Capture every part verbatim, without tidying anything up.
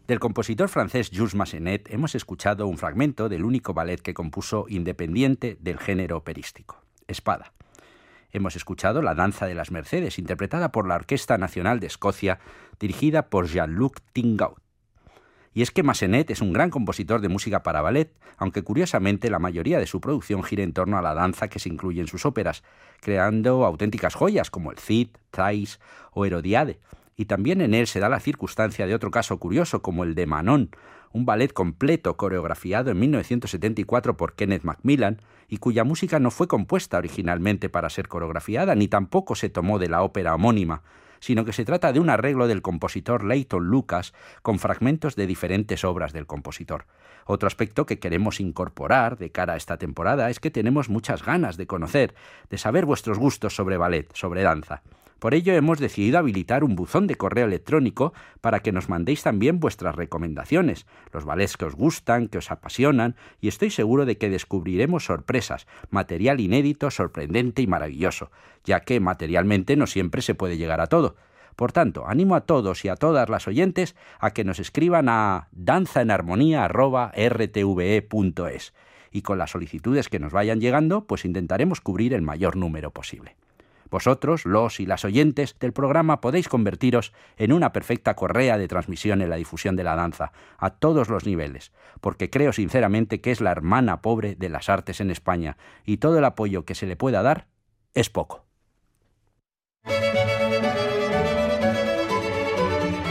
Del compositor francés Jules Massenet hemos escuchado un fragmento del único ballet que compuso independiente del género operístico, Espada. Hemos escuchado La danza de las Mercedes, interpretada por la Orquesta Nacional de Escocia, dirigida por Jean-Luc Tingaud. Y es que Massenet es un gran compositor de música para ballet, aunque curiosamente la mayoría de su producción gira en torno a la danza que se incluye en sus óperas, creando auténticas joyas como el Cid, Thais o Herodiade. Y también en él se da la circunstancia de otro caso curioso como el de Manon, un ballet completo coreografiado en mil novecientos setenta y cuatro por Kenneth Macmillan y cuya música no fue compuesta originalmente para ser coreografiada ni tampoco se tomó de la ópera homónima, sino que se trata de un arreglo del compositor Leighton Lucas con fragmentos de diferentes obras del compositor. Otro aspecto que queremos incorporar de cara a esta temporada es que tenemos muchas ganas de conocer, de saber vuestros gustos sobre ballet, sobre danza. Por ello hemos decidido habilitar un buzón de correo electrónico para que nos mandéis también vuestras recomendaciones, los ballets que os gustan, que os apasionan, y estoy seguro de que descubriremos sorpresas, material inédito, sorprendente y maravilloso, ya que materialmente no siempre se puede llegar a todo. Por tanto, animo a todos y a todas las oyentes a que nos escriban a danza en armonía arroba r t v e punto es y con las solicitudes que nos vayan llegando, pues intentaremos cubrir el mayor número posible. Vosotros, los y las oyentes del programa, podéis convertiros en una perfecta correa de transmisión en la difusión de la danza, a todos los niveles, porque creo sinceramente que es la hermana pobre de las artes en España, y todo el apoyo que se le pueda dar es poco.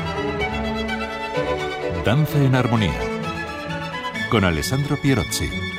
Danza en armonía, con Alessandro Pierozzi.